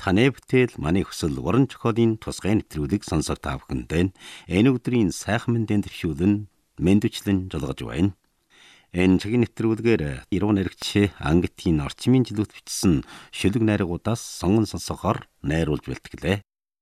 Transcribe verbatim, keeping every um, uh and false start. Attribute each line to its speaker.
Speaker 1: Таны бүтээл манай хүсэл уран зохиолын тусгай нэвтрүүлэг сонсох та бүхэндээ энэ өдрийн сайхан мэндийн төвшүүлэн мэндүчлэн жолгож байна. Энэ цагийн нэвтрүүлгээр ирүүн нэргч ангитын орчмын жилүүд бичсэн шүлэг найргуудаас сонгон сонсохоор найруулж бэлтгэлээ.